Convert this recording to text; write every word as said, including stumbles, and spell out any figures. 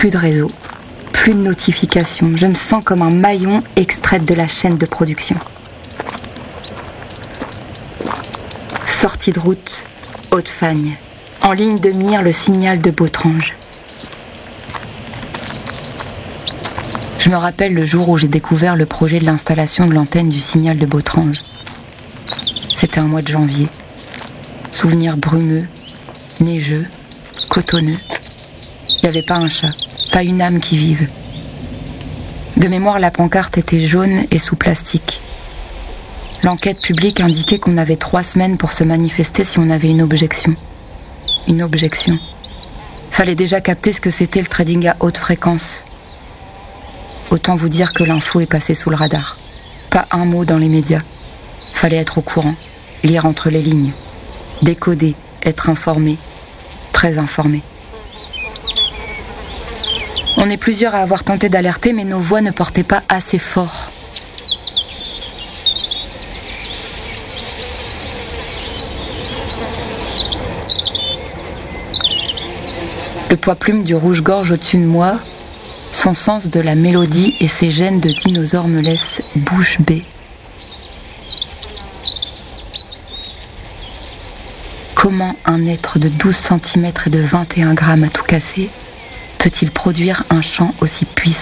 Plus de réseau, plus de notifications. Je me sens comme un maillon extraite de la chaîne de production. Sortie de route, Haute-Fagne. En ligne de mire, le signal de Bautrange. Je me rappelle le jour où j'ai découvert le projet de l'installation de l'antenne du signal de Bautrange. C'était un mois de janvier. Souvenir brumeux, neigeux, cotonneux. Il n'y avait pas un chat, pas une âme qui vive. De mémoire, la pancarte était jaune et sous plastique. L'enquête publique indiquait qu'on avait trois semaines pour se manifester si on avait une objection. Une objection. Fallait déjà capter ce que c'était le trading à haute fréquence. Autant vous dire que l'info est passée sous le radar. Pas un mot dans les médias. Fallait être au courant, lire entre les lignes, décoder, être informé, très informé. On est plusieurs à avoir tenté d'alerter, mais nos voix ne portaient pas assez fort. Le poids-plume du rouge-gorge au-dessus de moi, son sens de la mélodie et ses gènes de dinosaure me laissent bouche bée. Comment un être de douze centimètres et de vingt et un grammes à tout casser peut-il produire un chant aussi puissant ?